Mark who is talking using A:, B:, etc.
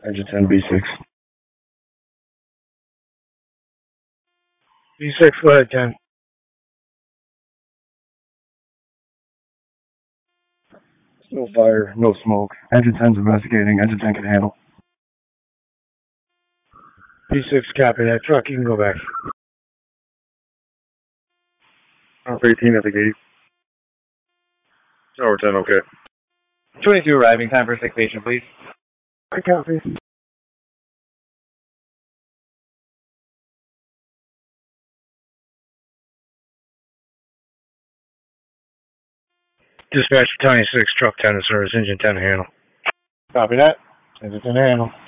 A: Engine 10, B6.
B: B6, go ahead, 10.
A: No fire, no smoke. Engine 10's investigating. Engine 10 can handle.
B: B6, copy that. Truck, you can go back.
A: Alpha 18 at the gate. Tower 10, okay.
C: 22 arriving. Time for fixation, please.
B: I copy. Dispatch Battalion 6, Truck 10 to service, Engine 10 handle.
C: Copy that.
B: Engine 10 handle.